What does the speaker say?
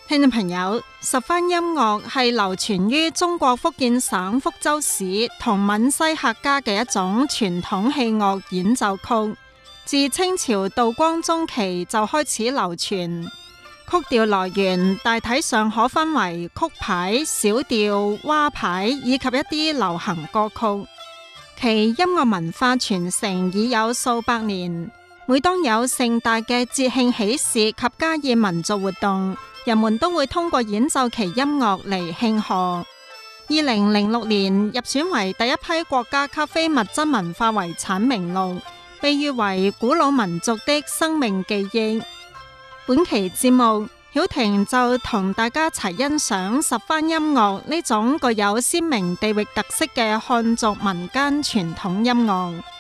聽眾朋友，十番音樂係流傳於中國福建省福州市同閩西客家嘅一種傳統器樂演奏曲，自清朝道光中期就開始流傳。曲調來源大體上可分為曲牌、小調、蛙牌以及一啲流行歌曲。其音樂文化傳承已有數百年，每當有盛大嘅節慶喜事及家宴民族活動，人們都會通過演奏其音樂嚟慶賀。2006年入選為第一批國家級非物質文化遺產名錄，被譽為古老民族的生命記憶。本期節目，曉婷就同大家一齊欣賞十番音樂呢種具有鮮明地域特色嘅漢族民間傳統音樂。